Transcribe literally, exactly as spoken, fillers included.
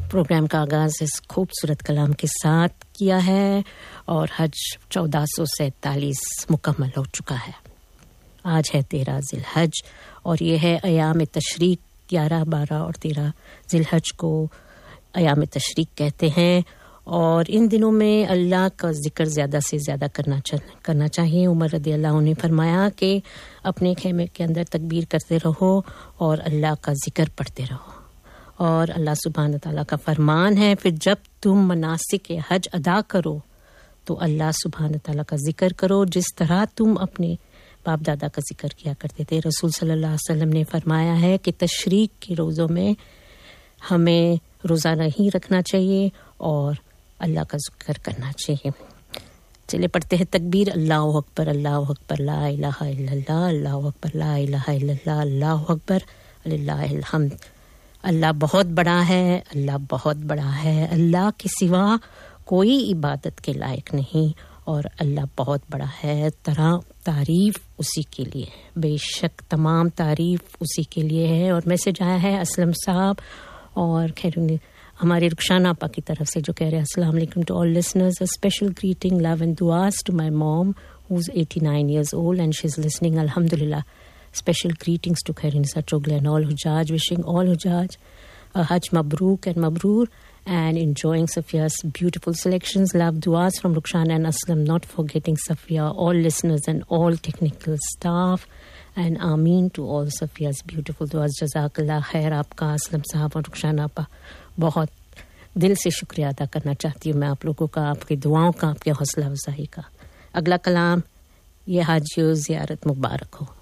Programme کا آغاز اس خوبصورت کلام کے ساتھ کیا ہے اور حج چودہ سو سینتالیس مکمل ہو چکا ہے. آج ہے تیرہ ذی الحج اور یہ ہے ایام تشریق. گیارہ بارہ اور تیرہ ذی الحج کو ایام تشریق کہتے ہیں اور ان دنوں میں اللہ کا ذکر زیادہ سے زیادہ کرنا کرنا چاہیے. عمر رضی اللہ عنہ نے فرمایا کہ اپنے خیمے کے اندر تکبیر کرتے رہو اور اللہ کا ذکر پڑھتے رہو. اور اللہ سبحانہ تعالیٰ کا فرمان ہے پھر جب تم مناسک حج ادا کرو تو اللہ سبحانہ تعالیٰ کا ذکر کرو جس طرح تم اپنے باپ دادا کا ذکر کیا کرتے تھے. رسول صلی اللہ علیہ وسلم نے فرمایا ہے کہ تشریق کے روزوں میں ہمیں روزہ نہیں رکھنا چاہیے اور اللہ کا ذکر کرنا چاہیے. چلے پڑھتے ہیں تکبیر. اللہ اکبر اللہ اکبر لا الہ الا اللہ اللہ اکبر لا الہ الا اللہ اللہ اکبر للہ الحمد. اللہ بہت بڑا ہے, اللہ بہت بڑا ہے, اللہ کے سوا کوئی عبادت کے لائق نہیں اور اللہ بہت بڑا ہے. طرح تعریف اسی کے لیے, بے شک تمام تعریف اسی کے لیے ہے. اور میسج آیا ہے اسلم صاحب اور خیر ہمارے رخسانہ آپا کی طرف سے جو کہہ رہے ہیں السلام علیکم to all listeners, a special greeting, love and duas to my mom who's eighty-nine years old and she's listening. Alhamdulillah. Special greetings to Khairunisa Chogle and all Hujjaj, wishing all Hujjaj a Hajj Mabruk and Mabroor and enjoying Safia's beautiful selections. Love duas from Rukhsana and Aslam, not forgetting Safia, all listeners and all technical staff. And Ameen to all Safia's beautiful duas. Jazakallah khair. Aapka Aslam Sahab اور Rukhsana Appa بہت دل سے شکریہ ادا کرنا چاہتی ہوں میں آپ لوگوں کا, آپ کی دعاؤں کا, آپ کے حوصلہ افزائی کا. اگلا کلام, یہ حج زیارت مبارک ہو.